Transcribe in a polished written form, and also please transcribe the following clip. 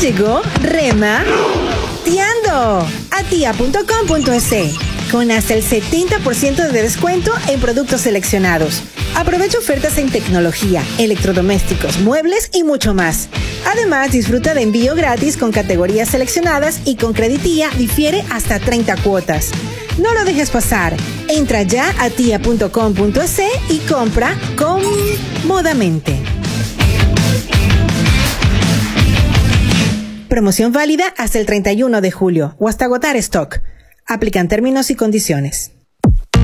llegó Rema Tiando a tia.com.es con hasta el 70% de descuento en productos seleccionados. Aprovecha ofertas en tecnología, electrodomésticos, muebles y mucho más. Además, disfruta de envío gratis con categorías seleccionadas y con Creditía difiere hasta 30 cuotas. No lo dejes pasar. Entra ya a tia.com.es y compra cómodamente. Promoción válida hasta el 31 de julio o hasta agotar stock. Aplican términos y condiciones.